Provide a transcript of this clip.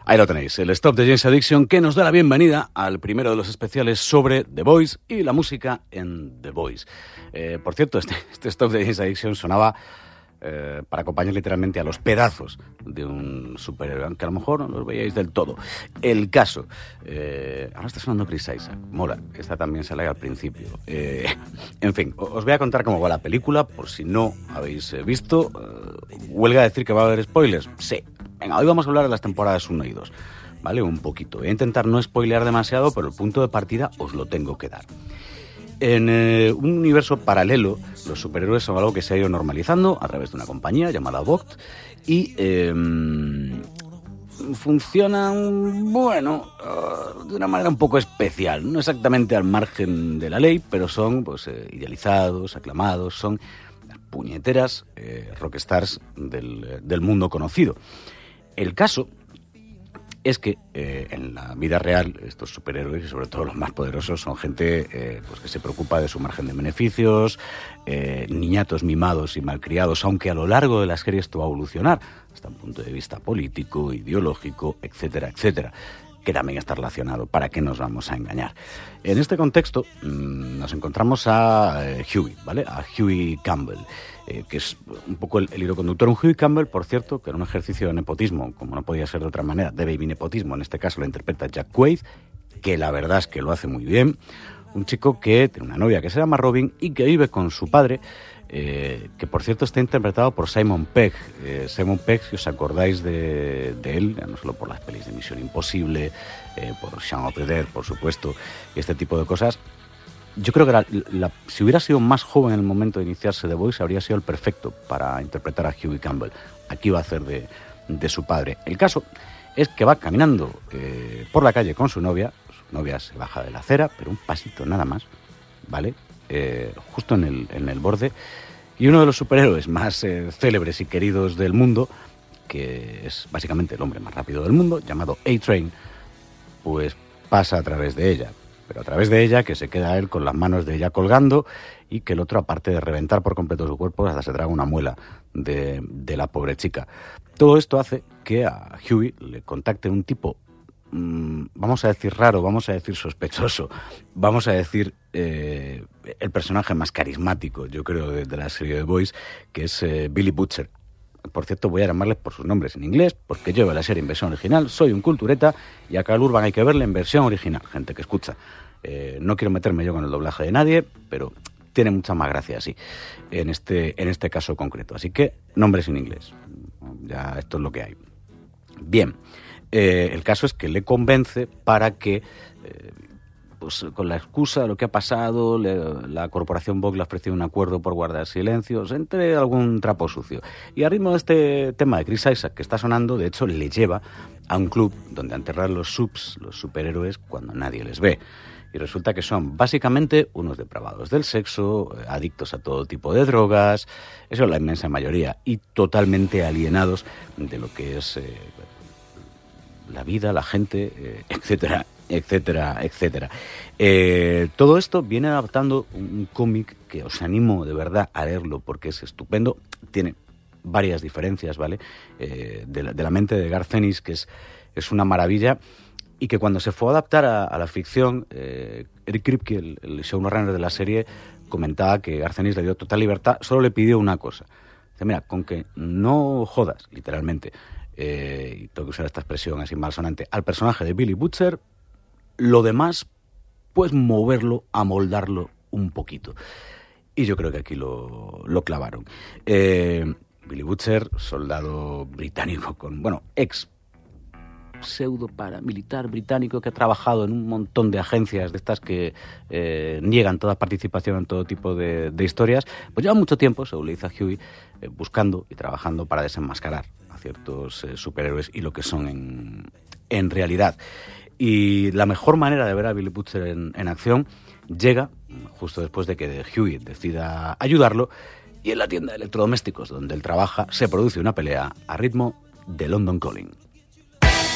Ahí lo tenéis, el Stop de Jane's Addiction, que nos da la bienvenida al primero de los especiales sobre The Boys y la música en The Boys. Por cierto, este Stop de Jane's Addiction sonaba para acompañar literalmente a los pedazos de un superhéroe, aunque a lo mejor no los veíais del todo. El caso, ahora está sonando Chris Isaac, mola, esta también se la hay al principio. En fin, os voy a contar cómo va la película, por si no habéis visto. ¿Huelga decir que va a haber spoilers? Sí. Venga, hoy vamos a hablar de las temporadas 1 y 2, ¿vale? Un poquito. Voy a intentar no spoilear demasiado, pero el punto de partida os lo tengo que dar. En un universo paralelo, los superhéroes son algo que se ha ido normalizando a través de una compañía llamada Vogt y funcionan, bueno, de una manera un poco especial, no exactamente al margen de la ley, pero son pues idealizados, aclamados, son las puñeteras rockstars del mundo conocido. El caso es que en la vida real estos superhéroes, y sobre todo los más poderosos, son gente pues que se preocupa de su margen de beneficios, niñatos mimados y malcriados, aunque a lo largo de la serie esto va a evolucionar hasta un punto de vista político, ideológico, etcétera, etcétera, que también está relacionado. ¿Para qué nos vamos a engañar? En este contexto nos encontramos a Hughie, ¿vale? A Hughie Campbell, que es un poco el hilo conductor. Un Hughie Campbell, por cierto, que era un ejercicio de nepotismo, como no podía ser de otra manera, de baby nepotismo, en este caso lo interpreta Jack Quaid, que la verdad es que lo hace muy bien. Un chico que tiene una novia que se llama Robin y que vive con su padre, que por cierto está interpretado por Simon Pegg. Simon Pegg, si os acordáis de él, no solo por las pelis de Misión Imposible, por Shaun of the Dead, por supuesto, y este tipo de cosas. Yo creo que si hubiera sido más joven en el momento de iniciarse The Boys, habría sido el perfecto para interpretar a Hughie Campbell. Aquí va a hacer de su padre. El caso es que va caminando por la calle con su novia. Su novia se baja de la acera, pero un pasito nada más, ¿vale? Justo en el borde. Y uno de los superhéroes más célebres y queridos del mundo, que es básicamente el hombre más rápido del mundo, llamado A-Train, pues pasa a través de ella. Pero a través de ella, que se queda él con las manos de ella colgando y que el otro, aparte de reventar por completo su cuerpo, hasta se traga una muela de la pobre chica. Todo esto hace que a Hughie le contacte un tipo, vamos a decir raro, vamos a decir sospechoso, vamos a decir el personaje más carismático, yo creo, de la serie de Boys, que es Billy Butcher. Por cierto, voy a llamarles por sus nombres en inglés, porque yo veo la serie en versión original, soy un cultureta, y acá al Urban hay que verla en versión original, gente que escucha. No quiero meterme yo con el doblaje de nadie, pero tiene mucha más gracia así, en este caso concreto. Así que, nombres en inglés. Ya esto es lo que hay. Bien, el caso es que le convence para que... pues con la excusa de lo que ha pasado, la corporación Vogt le ha ofrecido un acuerdo por guardar silencios, entre algún trapo sucio. Y a ritmo de este tema de Chris Isaac que está sonando, de hecho, le lleva a un club donde enterrar los subs, los superhéroes, cuando nadie les ve. Y resulta que son básicamente unos depravados del sexo, adictos a todo tipo de drogas, eso es la inmensa mayoría, y totalmente alienados de lo que es la vida, la gente, etcétera, etcétera, etcétera. Todo esto viene adaptando un cómic que os animo de verdad a leerlo porque es estupendo. Tiene varias diferencias, ¿vale? De la mente de Garth Ennis, que es una maravilla, y que cuando se fue a adaptar a la ficción, Eric Kripke, el showrunner de la serie, comentaba que Garth Ennis le dio total libertad, solo le pidió una cosa. Dice, mira, con que no jodas, literalmente, y tengo que usar esta expresión así malsonante, al personaje de Billy Butcher, lo demás, pues moverlo, amoldarlo un poquito. Y yo creo que aquí lo clavaron. Billy Butcher, soldado británico ex pseudo paramilitar británico que ha trabajado en un montón de agencias de estas que niegan toda participación en todo tipo de historias, pues lleva mucho tiempo, según le dice a Hughie, buscando y trabajando para desenmascarar a ciertos superhéroes y lo que son en realidad. Y la mejor manera de ver a Billy Butcher en acción llega justo después de que Hughie decida ayudarlo, y en la tienda de electrodomésticos donde él trabaja se produce una pelea a ritmo de London Calling.